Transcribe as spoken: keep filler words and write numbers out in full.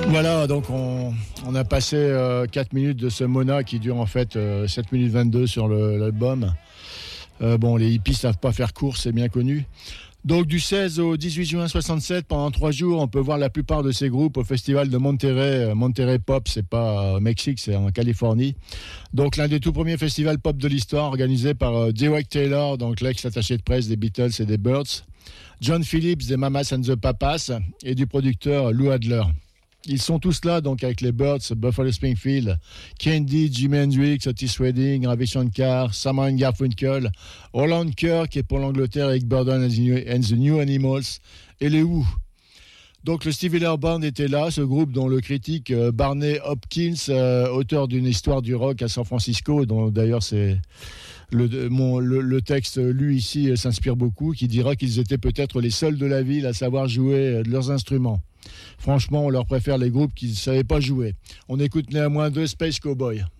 Voilà, donc on, on a passé euh, quatre minutes de ce Mona qui dure en fait euh, sept minutes vingt-deux sur le, l'album. Euh, bon, les hippies ne savent pas faire court, c'est bien connu. Donc du seize au dix-huit juin soixante-sept, pendant trois jours, on peut voir la plupart de ces groupes au festival de Monterrey. Monterrey Pop, c'est pas au Mexique, c'est en Californie. Donc l'un des tout premiers festivals pop de l'histoire, organisé par euh, Derek Taylor, donc l'ex-attaché de presse des Beatles et des Byrds, John Phillips des Mamas and the Papas et du producteur Lou Adler. Ils sont tous là, donc avec les Byrds, Buffalo Springfield, Candy, Jimi Hendrix, Otis Redding, Ravi Shankar, Simon Garfunkel, Roland Kirk, qui est pour l'Angleterre, Eric Burdon and the New, and the New Animals, et les Who. Donc le Stevie Wonder Band était là, ce groupe dont le critique euh, Barney Hopkins, euh, auteur d'une histoire du rock à San Francisco, dont d'ailleurs c'est le, mon, le, le texte lu ici euh, s'inspire beaucoup, qui dira qu'ils étaient peut-être les seuls de la ville à savoir jouer euh, de leurs instruments. Franchement, on leur préfère les groupes qui ne savaient pas jouer. On écoute néanmoins deux Space Cowboys.